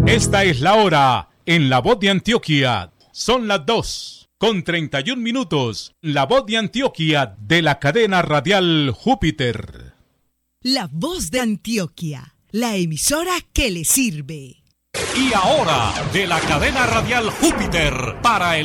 Esta es la hora en La Voz de Antioquia. Son las 2:31. La Voz de Antioquia de la cadena radial Júpiter. La Voz de Antioquia, la emisora que le sirve. Y ahora, de la cadena radial Júpiter, para el